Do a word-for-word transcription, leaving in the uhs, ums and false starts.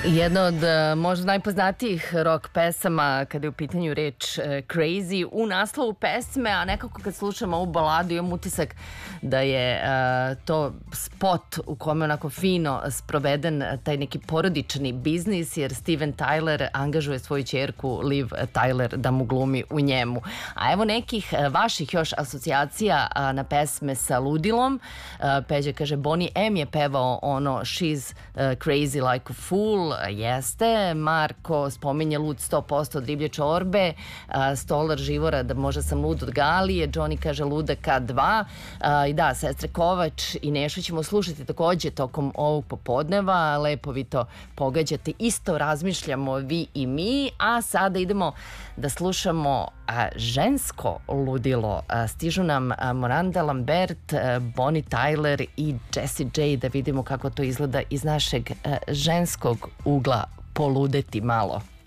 Jedna od možda najpoznatijih rock pesama kada je u pitanju reč Crazy u naslovu pesme, a nekako kad slušam ovu baladu imam utisak da je to spot u kome onako fino sproveden taj neki porodični biznis, jer Steven Tyler angažuje svoju ćerku Liv Tyler da mu glumi u njemu. A evo nekih vaših još asocijacija na pesme sa ludilom. Peđa kaže, Bonnie M je pevao ono She's Crazy Like a Fool. Jeste. Marko spominje lud sto posto od riblje čorbe. Stolar Živora da možda sam lud od Galije. Johnny kaže luda K dva. I da, sestre Kovač i Nešu ćemo slušati takođe tokom ovog popodneva. Lepo vi to pogađate. Isto razmišljamo vi i mi. A sada idemo da slušamo žensko ludilo. Stižu nam Miranda Lambert, Bonnie Tyler i Jessie J, da vidimo kako to izgleda iz našeg ženskog ugla, poludeti malo.